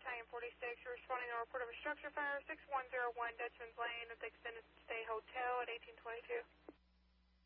Battalion 46. You're responding to a report of a structure fire, 6101 Dutchman's Lane at the extended